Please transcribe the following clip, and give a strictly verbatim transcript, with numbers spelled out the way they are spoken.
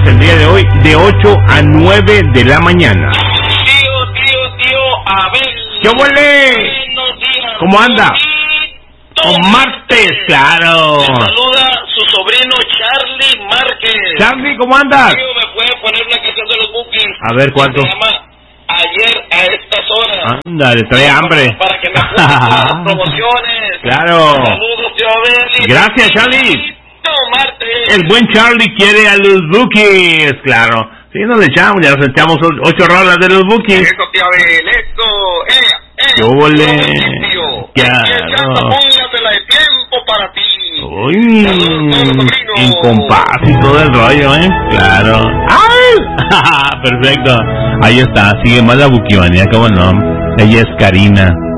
el día de hoy de ocho a nueve de la mañana. Tío, tío, tío, Abel. ¿Qué huele? Buenos días. ¿Cómo anda? Con martes, claro. Me saluda su sobrino Charlie Márquez. Charlie, ¿cómo andas? Tío, ¿me puede poner la canción de los Bukis? A ver, ¿cuánto? Se llama Ayer a estas horas. Anda, le trae hambre. Para que me apunten las promociones. Claro. Saludos, tío Abel. Gracias, Charlie. Martes. El buen Charlie quiere a los Bukis, claro. Sí, nos le echamos, ya nos echamos ocho rolas de los Bukis. Eso, tío Abel, eso. Eh, eh. ¡Qué ole! Claro. Póngasela de tiempo para ti. Uy, Saludos, en compás y todo el rollo, ¿eh? Claro. ¡Ay! Perfecto. Ahí está, sigue más la Bukimanía, cómo no. Ella es Karina.